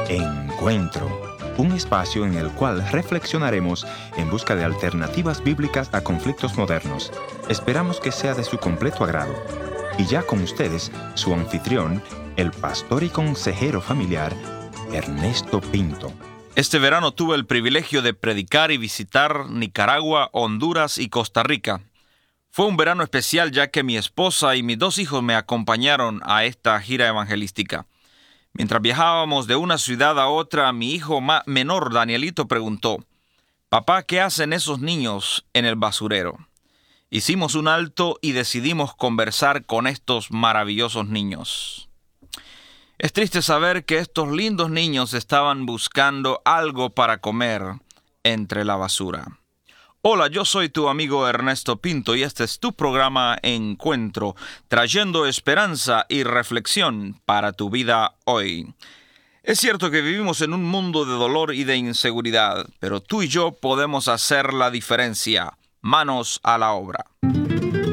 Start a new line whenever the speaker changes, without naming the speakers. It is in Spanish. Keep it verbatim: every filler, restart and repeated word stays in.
Encuentro, un espacio en el cual reflexionaremos en busca de alternativas bíblicas a conflictos modernos. Esperamos que sea de su completo agrado. Y ya con ustedes, su anfitrión, el pastor y consejero familiar, Ernesto Pinto.
Este verano tuve el privilegio de predicar y visitar Nicaragua, Honduras y Costa Rica. Fue un verano especial ya que mi esposa y mis dos hijos me acompañaron a esta gira evangelística. Mientras viajábamos de una ciudad a otra, mi hijo ma- menor, Danielito, preguntó: «Papá, ¿qué hacen esos niños en el basurero?». Hicimos un alto y decidimos conversar con estos maravillosos niños. Es triste saber que estos lindos niños estaban buscando algo para comer entre la basura. Hola, yo soy tu amigo Ernesto Pinto y este es tu programa Encuentro, trayendo esperanza y reflexión para tu vida hoy. Es cierto que vivimos en un mundo de dolor y de inseguridad, pero tú y yo podemos hacer la diferencia. Manos a la obra.